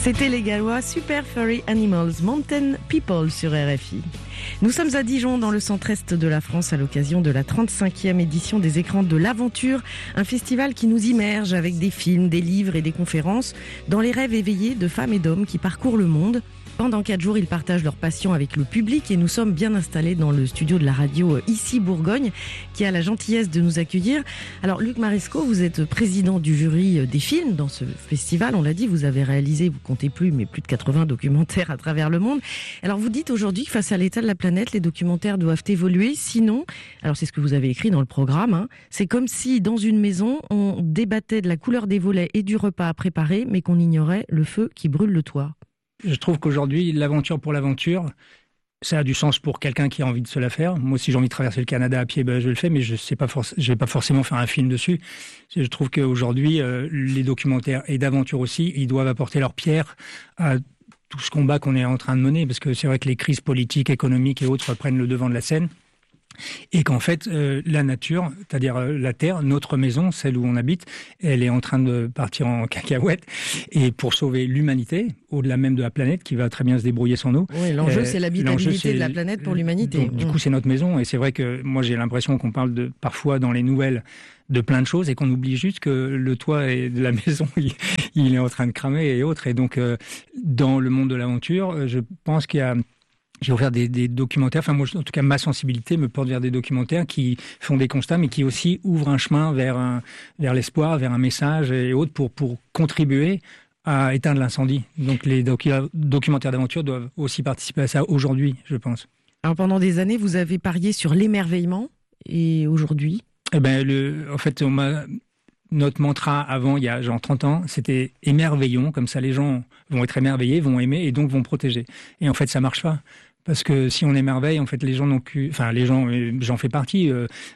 C'était les Gallois Super Furry Animals Mountain People sur RFI. Nous sommes à Dijon, dans le centre-est de la France, à l'occasion de la 35e édition des Écrans de l'Aventure, un festival qui nous immerge avec des films, des livres et des conférences dans les rêves éveillés de femmes et d'hommes qui parcourent le monde. Pendant 4 jours, ils partagent leur passion avec le public et nous sommes bien installés dans le studio de la radio ici Bourgogne, qui a la gentillesse de nous accueillir. Alors Luc Marescot, vous êtes président du jury des films dans ce festival. On l'a dit, vous avez réalisé, vous comptez plus, mais plus de 80 documentaires à travers le monde. Alors vous dites aujourd'hui que face à l'état de la planète, les documentaires doivent évoluer. Sinon, alors c'est ce que vous avez écrit dans le programme, c'est comme si dans une maison, on débattait de la couleur des volets et du repas à préparer, mais qu'on ignorait le feu qui brûle le toit. Je trouve qu'aujourd'hui, l'aventure pour l'aventure, ça a du sens pour quelqu'un qui a envie de se la faire. Moi, si j'ai envie de traverser le Canada à pied, je le fais, mais je vais pas forcément faire un film dessus. Je trouve qu'aujourd'hui, les documentaires et d'aventure aussi, ils doivent apporter leur pierre à tout ce combat qu'on est en train de mener, parce que c'est vrai que les crises politiques, économiques et autres prennent le devant de la scène. Et qu'en fait, la nature, c'est-à-dire la terre, notre maison, celle où on habite, elle est en train de partir en cacahuète. Et pour sauver l'humanité, au-delà même de la planète, qui va très bien se débrouiller sans nous. Oui, l'enjeu, c'est l'habitabilité de la planète pour l'humanité. Donc, du coup, c'est notre maison. Et c'est vrai que moi, j'ai l'impression qu'on parle parfois dans les nouvelles de plein de choses et qu'on oublie juste que le toit de la maison, il est en train de cramer et autres. Et donc, dans le monde de l'aventure, je pense qu'il y a... J'ai ouvert des documentaires, enfin moi, en tout cas, ma sensibilité me porte vers des documentaires qui font des constats, mais qui aussi ouvrent un chemin vers l'espoir, vers un message et autres pour contribuer à éteindre l'incendie. Donc les documentaires d'aventure doivent aussi participer à ça aujourd'hui, je pense. Alors pendant des années, vous avez parié sur l'émerveillement, et aujourd'hui ? En fait, notre mantra avant, il y a genre 30 ans, c'était émerveillons, comme ça les gens vont être émerveillés, vont aimer et donc vont protéger. Et en fait, ça marche pas. Parce que si on émerveille, en fait, les gens j'en fais partie,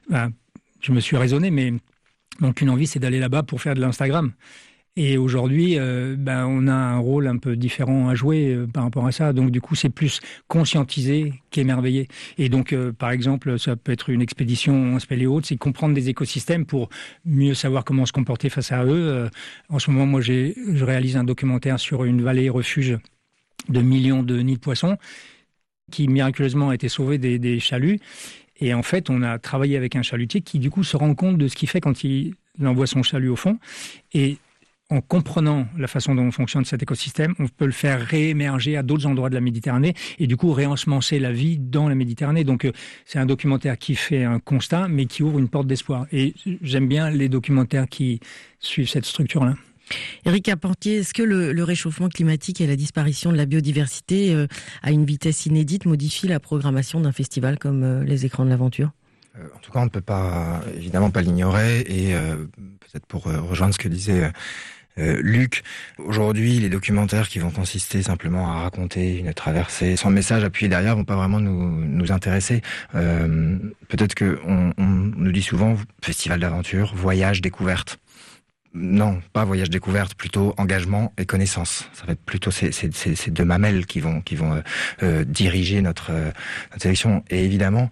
je me suis raisonné, mais n'ont qu'une envie, c'est d'aller là-bas pour faire de l'Instagram. Et aujourd'hui, on a un rôle un peu différent à jouer par rapport à ça. Donc du coup, c'est plus conscientiser qu'émerveiller. Et donc, par exemple, ça peut être une expédition en spéléo et autres, c'est comprendre des écosystèmes pour mieux savoir comment se comporter face à eux. En ce moment, moi, je réalise un documentaire sur une vallée refuge de millions de nids de poissons qui miraculeusement a été sauvé des chaluts. Et en fait, on a travaillé avec un chalutier qui, du coup, se rend compte de ce qu'il fait quand il envoie son chalut au fond. Et en comprenant la façon dont fonctionne cet écosystème, on peut le faire réémerger à d'autres endroits de la Méditerranée et du coup réensemencer la vie dans la Méditerranée. Donc c'est un documentaire qui fait un constat, mais qui ouvre une porte d'espoir. Et j'aime bien les documentaires qui suivent cette structure-là. Éric Carpentier, est-ce que le réchauffement climatique et la disparition de la biodiversité à une vitesse inédite modifie la programmation d'un festival comme les Écrans de l'Aventure ? En tout cas, on ne peut évidemment pas l'ignorer. Et peut-être pour rejoindre ce que disait Luc, aujourd'hui, les documentaires qui vont consister simplement à raconter une traversée sans message appuyé derrière vont pas vraiment nous intéresser. Peut-être que on nous dit souvent festival d'aventure, voyage, découverte. Non, pas voyage découverte, plutôt engagement et connaissance. Ça va être plutôt ces deux mamelles qui vont diriger notre sélection. Et évidemment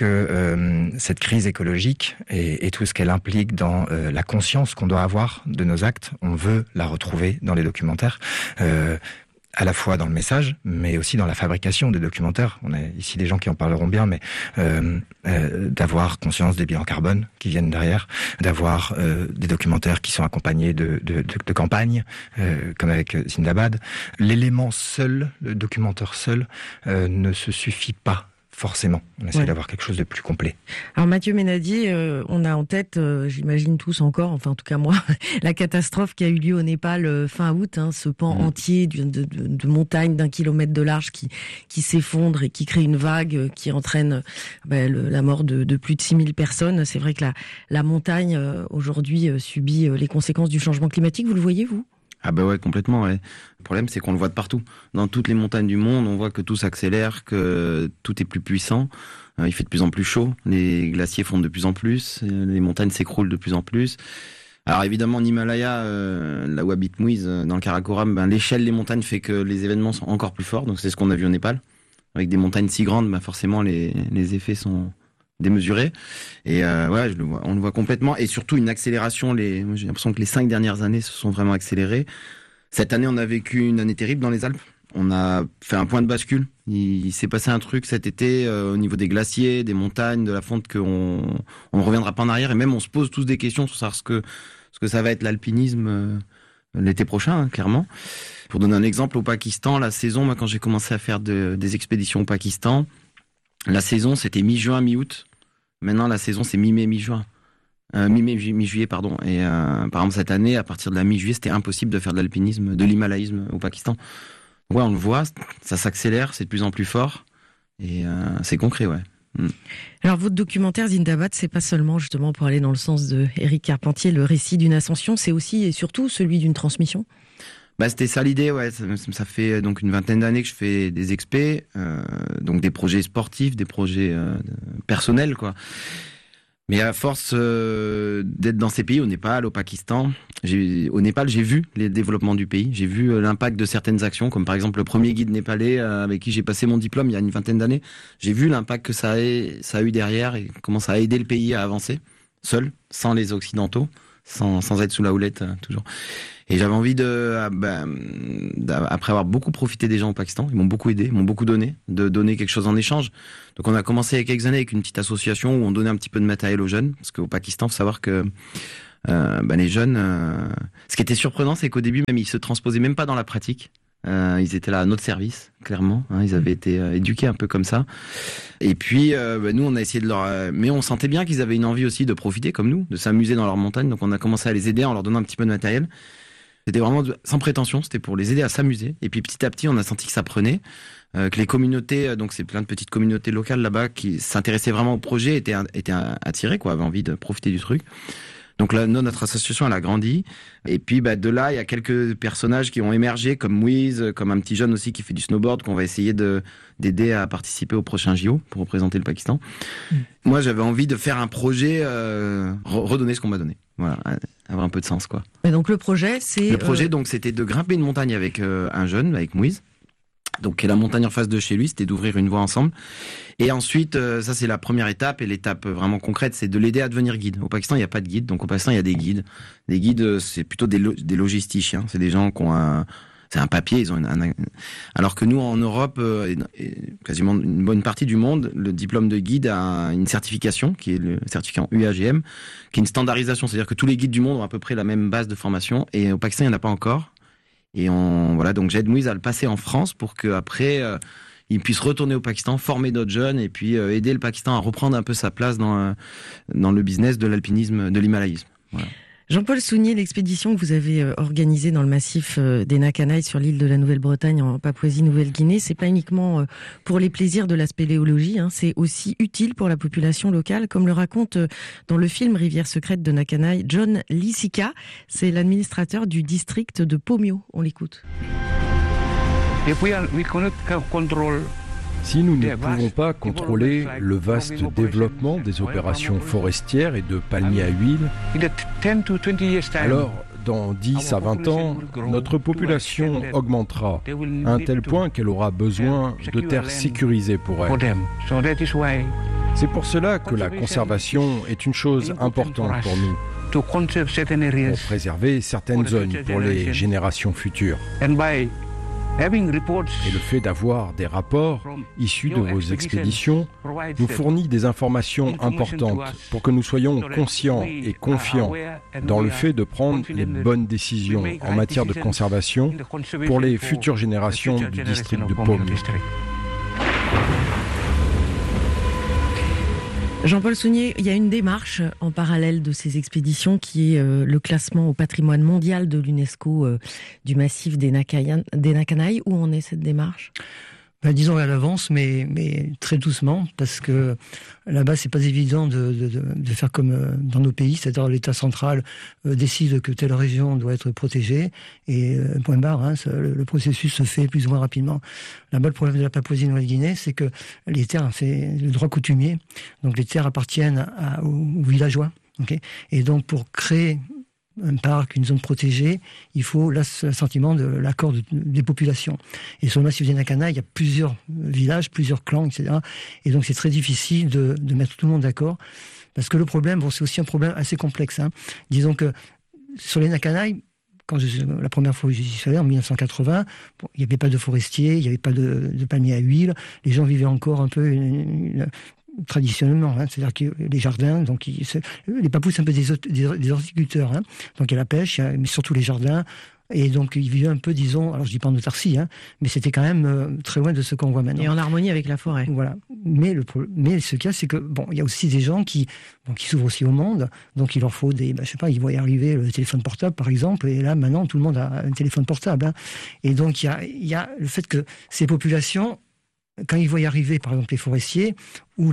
que cette crise écologique et tout ce qu'elle implique dans la conscience qu'on doit avoir de nos actes, on veut la retrouver dans les documentaires. À la fois dans le message, mais aussi dans la fabrication des documentaires. On a ici des gens qui en parleront bien, mais d'avoir conscience des bilans carbone qui viennent derrière, d'avoir des documentaires qui sont accompagnés de campagnes, comme avec Zindabad. L'élément seul, le documentaire seul, ne se suffit pas. Forcément, on essaie d'avoir quelque chose de plus complet. Alors Mathieu Ménadier, on a en tête, j'imagine tous encore, enfin en tout cas moi, la catastrophe qui a eu lieu au Népal fin août, ce pan entier de montagnes d'1 kilomètre de large qui s'effondre et qui crée une vague qui entraîne la mort de plus de 6000 personnes. C'est vrai que la montagne aujourd'hui subit les conséquences du changement climatique. Vous le voyez, vous ? Ah bah ouais, complètement, ouais. Le problème, c'est qu'on le voit de partout. Dans toutes les montagnes du monde, on voit que tout s'accélère, que tout est plus puissant. Il fait de plus en plus chaud, les glaciers fondent de plus en plus, les montagnes s'écroulent de plus en plus. Alors évidemment, en Himalaya, là où habite Moïse, dans le Karakoram, l'échelle des montagnes fait que les événements sont encore plus forts. Donc c'est ce qu'on a vu au Népal. Avec des montagnes si grandes, forcément, les effets sont démesuré. Et on le voit complètement. Et surtout une accélération. J'ai l'impression que les 5 dernières années se sont vraiment accélérées. Cette année, on a vécu une année terrible dans les Alpes. On a fait un point de bascule. Il s'est passé un truc cet été au niveau des glaciers, des montagnes, de la fonte qu'on ne reviendra pas en arrière. Et même, on se pose tous des questions sur savoir ce que ça va être l'alpinisme l'été prochain, hein, clairement. Pour donner un exemple, au Pakistan, la saison, moi, quand j'ai commencé à faire des expéditions au Pakistan, la saison, c'était mi-juin, mi-août. Maintenant, la saison, c'est mi-mai, mi-juin. Mi-juillet, pardon. Et par exemple, cette année, à partir de la mi-juillet, c'était impossible de faire de l'alpinisme, de l'himalayisme au Pakistan. Ouais, on le voit, ça s'accélère, c'est de plus en plus fort. Et c'est concret, ouais. Alors, votre documentaire Zindabad, c'est pas seulement justement pour aller dans le sens de Éric Carpentier, le récit d'une ascension, c'est aussi et surtout celui d'une transmission. C'était ça l'idée, ouais. Ça fait donc une vingtaine d'années que je fais des expés, donc des projets sportifs, des projets personnels, quoi. Mais à force d'être dans ces pays, au Népal, au Pakistan, au Népal, j'ai vu les développements du pays. J'ai vu l'impact de certaines actions, comme par exemple le premier guide népalais avec qui j'ai passé mon diplôme il y a une vingtaine d'années. J'ai vu l'impact que ça a eu derrière et comment ça a aidé le pays à avancer, seul, sans les Occidentaux, sans être sous la houlette, toujours. Et j'avais envie après avoir beaucoup profité des gens au Pakistan, ils m'ont beaucoup aidé, ils m'ont beaucoup donné, de donner quelque chose en échange. Donc on a commencé il y a quelques années avec une petite association où on donnait un petit peu de matériel aux jeunes, parce qu'au Pakistan, faut savoir que les jeunes, ce qui était surprenant, c'est qu'au début même ils se transposaient même pas dans la pratique. Ils étaient là à notre service, clairement. Hein, ils avaient été éduqués un peu comme ça. Et puis, nous, on a essayé de leur... mais on sentait bien qu'ils avaient une envie aussi de profiter, comme nous, de s'amuser dans leur montagne. Donc, on a commencé à les aider en leur donnant un petit peu de matériel. C'était vraiment sans prétention, c'était pour les aider à s'amuser. Et puis, petit à petit, on a senti que ça prenait. Que les communautés, donc c'est plein de petites communautés locales là-bas qui s'intéressaient vraiment au projet, étaient attirées, quoi, avaient envie de profiter du truc. Donc là, notre association, elle a grandi. Et puis, de là, il y a quelques personnages qui ont émergé, comme Mouise, comme un petit jeune aussi qui fait du snowboard, qu'on va essayer d'aider à participer au prochain JO pour représenter le Pakistan. Moi, j'avais envie de faire un projet, redonner ce qu'on m'a donné. Voilà, avoir un peu de sens, quoi. Et donc, le projet, donc, c'était de grimper une montagne avec un jeune, avec Mouise. Donc, qui est la montagne en face de chez lui, c'était d'ouvrir une voie ensemble. Et ensuite, ça c'est la première étape, et l'étape vraiment concrète, c'est de l'aider à devenir guide. Au Pakistan, il n'y a pas de guide, donc au Pakistan, il y a des guides. Des guides, c'est plutôt des logisticiens, c'est des gens qui ont c'est un papier, ils ont alors que nous, en Europe, quasiment une bonne partie du monde, le diplôme de guide a une certification, qui est le certificat UAGM, qui est une standardisation, c'est-à-dire que tous les guides du monde ont à peu près la même base de formation, et au Pakistan, il n'y en a pas encore. Et donc j'aide Mouise à le passer en France pour qu'après, il puisse retourner au Pakistan, former d'autres jeunes et puis aider le Pakistan à reprendre un peu sa place dans le business de l'alpinisme, de l'himalayisme. Voilà. Jean-Paul Sounier, l'expédition que vous avez organisée dans le massif des Nakanai sur l'île de la Nouvelle-Bretagne en Papouasie-Nouvelle-Guinée, c'est pas uniquement pour les plaisirs de la spéléologie, hein, c'est aussi utile pour la population locale, comme le raconte dans le film Rivière secrète de Nakanai, John Lisika, c'est l'administrateur du district de Pomio. On l'écoute. Si nous ne pouvons pas contrôler le vaste développement des opérations forestières et de palmiers à huile, alors dans 10 à 20 ans, notre population augmentera à un tel point qu'elle aura besoin de terres sécurisées pour elle. C'est pour cela que la conservation est une chose importante pour nous, pour préserver certaines zones pour les générations futures. Et le fait d'avoir des rapports issus de vos expéditions nous fournit des informations importantes pour que nous soyons conscients et confiants dans le fait de prendre les bonnes décisions en matière de conservation pour les futures générations du district de Pomio. Jean-Paul Sounier, il y a une démarche en parallèle de ces expéditions qui est le classement au patrimoine mondial de l'UNESCO du massif des Nakanai. Où en est cette démarche ? Disons à l'avance, mais très doucement, parce que là-bas, c'est pas évident de faire comme dans nos pays, c'est-à-dire l'État central décide que telle région doit être protégée, et point barre, hein, le processus se fait plus ou moins rapidement. Là-bas, le problème de la Papouasie-Nouvelle-Guinée, c'est que les terres, c'est le droit coutumier, donc les terres appartiennent aux villageois, okay, et donc pour créer un parc, une zone protégée, il faut l'assentiment de l'accord des populations. Et sur le massif des Nakanai, il y a plusieurs villages, plusieurs clans, etc. Et donc c'est très difficile de mettre tout le monde d'accord, parce que le problème, c'est aussi un problème assez complexe. Hein. Disons que sur les Nakanai, la première fois où j'y suis allé, en 1980, il n'y avait pas de forestiers, il n'y avait pas de palmiers à huile, les gens vivaient encore un peu traditionnellement, c'est-à-dire que les jardins, donc les Papous, c'est un peu des horticulteurs, donc il y a la pêche, mais surtout les jardins. Et donc, ils vivaient un peu, disons, alors je dis pas en autarcie, mais c'était quand même très loin de ce qu'on voit maintenant. Et en harmonie avec la forêt. Voilà. Mais ce qu'il y a, c'est que, il y a aussi des gens qui s'ouvrent aussi au monde. Donc, il leur faut ils voient y arriver le téléphone portable, par exemple. Et là, maintenant, tout le monde a un téléphone portable. Et donc, il y a le fait que ces populations, quand ils voient y arriver, par exemple, les forestiers ou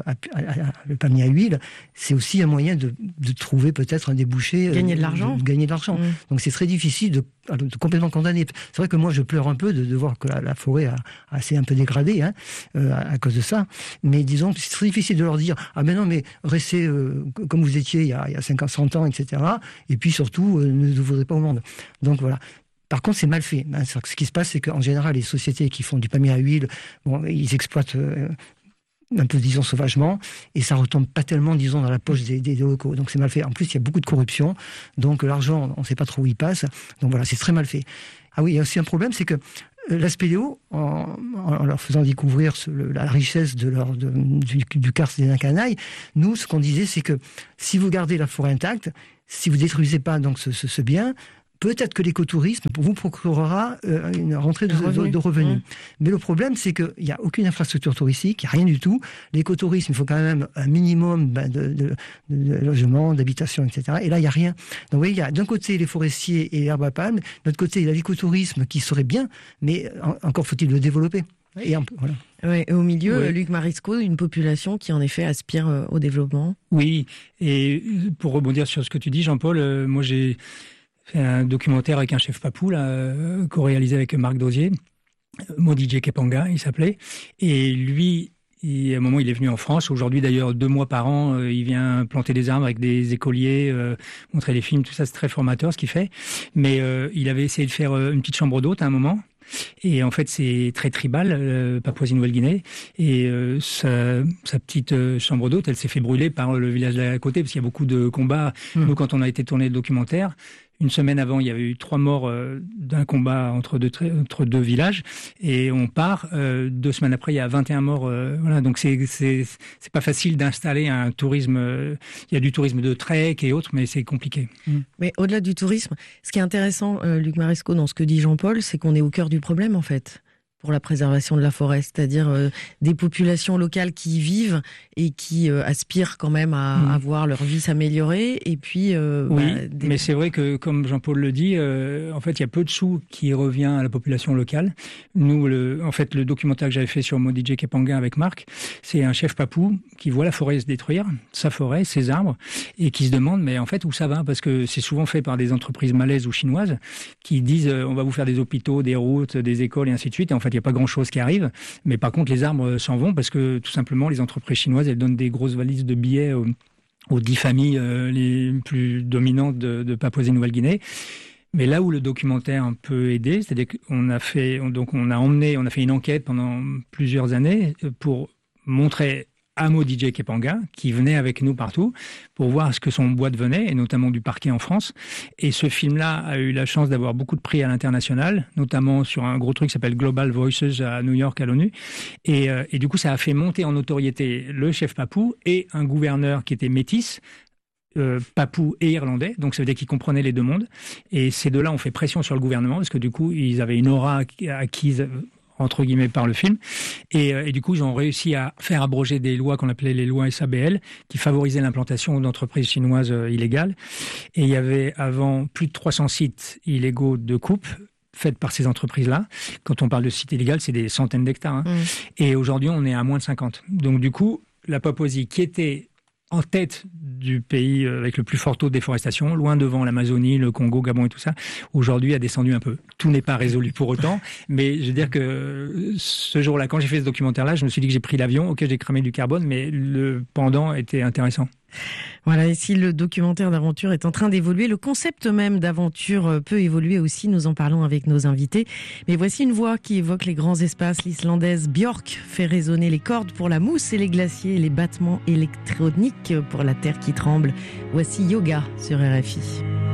le palmier à huile, c'est aussi un moyen de trouver peut-être un débouché. Gagner de l'argent. Gagner de l'argent. Donc c'est très difficile de complètement condamner. C'est vrai que moi, je pleure un peu de voir que la forêt a s'est un peu dégradée à cause de ça. Mais disons que c'est très difficile de leur dire « Ah mais non, mais restez comme vous étiez il y a 50, 100 ans, etc. Et puis surtout, ne vous ouvrez pas au monde. » Donc voilà. Par contre, c'est mal fait. Ce qui se passe, c'est qu'en général, les sociétés qui font du palmier à huile, ils exploitent un peu, disons, sauvagement, et ça retombe pas tellement, disons, dans la poche des locaux. Donc c'est mal fait. En plus, il y a beaucoup de corruption, donc l'argent, on ne sait pas trop où il passe. Donc voilà, c'est très mal fait. Ah oui, il y a aussi un problème, c'est que la Spéléo, en leur faisant découvrir la richesse du karst des Nakanai, nous, ce qu'on disait, c'est que si vous gardez la forêt intacte, si vous détruisez pas donc ce bien, peut-être que l'écotourisme vous procurera une rentrée de revenus. Mais le problème, c'est qu'il n'y a aucune infrastructure touristique, il n'y a rien du tout. L'écotourisme, il faut quand même un minimum de logements, d'habitations, etc. Et là, il n'y a rien. Donc, vous voyez, il y a d'un côté les forestiers et l'herbe à palme, de l'autre côté, il y a l'écotourisme qui serait bien, mais encore faut-il le développer. Et voilà. Ouais, et au milieu, Luc Marisco, une population qui en effet aspire au développement. Oui, et pour rebondir sur ce que tu dis, Jean-Paul, moi j'ai fait un documentaire avec un chef papou, co-réalisé avec Marc Dosier, Modije Kepanga, il s'appelait. Et lui, à un moment, il est venu en France. Aujourd'hui, d'ailleurs, 2 mois par an, il vient planter des arbres avec des écoliers, montrer les films, tout ça, c'est très formateur ce qu'il fait. Mais il avait essayé de faire une petite chambre d'hôte à un moment. Et en fait, c'est très tribal, Papouasie-Nouvelle-Guinée. Et sa petite chambre d'hôte, elle s'est fait brûler par le village d'à côté, parce qu'il y a beaucoup de combats. Nous, quand on a été tourner le documentaire, une semaine avant, il y avait eu 3 morts d'un combat entre deux villages. Et on part, 2 semaines après, il y a 21 morts. Voilà, donc c'est pas facile d'installer un tourisme. Il y a du tourisme de trek et autres, mais c'est compliqué. Mais au-delà du tourisme, ce qui est intéressant, Luc Marisco, dans ce que dit Jean-Paul, c'est qu'on est au cœur du problème, en fait, pour la préservation de la forêt, c'est-à-dire des populations locales qui y vivent et qui aspirent quand même à voir leur vie s'améliorer. Et puis, mais c'est vrai que, comme Jean-Paul le dit, en fait, il y a peu de sous qui revient à la population locale. Nous, en fait, le documentaire que j'avais fait sur Modije Kepanga avec Marc, c'est un chef papou qui voit la forêt se détruire, sa forêt, ses arbres, et qui se demande, mais en fait, où ça va? Parce que c'est souvent fait par des entreprises malaises ou chinoises qui disent, on va vous faire des hôpitaux, des routes, des écoles et ainsi de suite. Et en fait, il n'y a pas grand-chose qui arrive. Mais par contre, les arbres s'en vont parce que, tout simplement, les entreprises chinoises, elles donnent des grosses valises de billets aux 10 familles les plus dominantes de Papouasie-Nouvelle-Guinée. Mais là où le documentaire peut aider, c'est-à-dire qu'on a fait une enquête pendant plusieurs années pour montrer à Modije Kepanga, qui venait avec nous partout, pour voir ce que son bois devenait, et notamment du parquet en France. Et ce film-là a eu la chance d'avoir beaucoup de prix à l'international, notamment sur un gros truc qui s'appelle Global Voices à New York, à l'ONU. Et du coup, ça a fait monter en notoriété le chef papou et un gouverneur qui était métis, papou et irlandais, donc ça veut dire qu'ils comprenaient les deux mondes. Et ces deux-là ont fait pression sur le gouvernement, parce que du coup, ils avaient une aura acquise entre guillemets par le film, et du coup ils ont réussi à faire abroger des lois qu'on appelait les lois SABL, qui favorisaient l'implantation d'entreprises chinoises illégales, et il y avait avant plus de 300 sites illégaux de coupe faites par ces entreprises-là. Quand on parle de sites illégaux, c'est des centaines d'hectares, et aujourd'hui on est à moins de 50. Donc du coup, la Papouasie, qui était en tête du pays avec le plus fort taux de déforestation, loin devant l'Amazonie, le Congo, Gabon et tout ça, aujourd'hui a descendu un peu. Tout n'est pas résolu pour autant, mais je veux dire que ce jour-là, quand j'ai fait ce documentaire-là, je me suis dit que j'ai pris l'avion, ok, j'ai cramé du carbone, mais le pendant était intéressant. Voilà, et si le documentaire d'aventure est en train d'évoluer, le concept même d'aventure peut évoluer aussi, nous en parlons avec nos invités. Mais voici une voix qui évoque les grands espaces. L'Islandaise Björk fait résonner les cordes pour la mousse et les glaciers, et les battements électroniques pour la terre qui tremble. Voici Yoga sur RFI.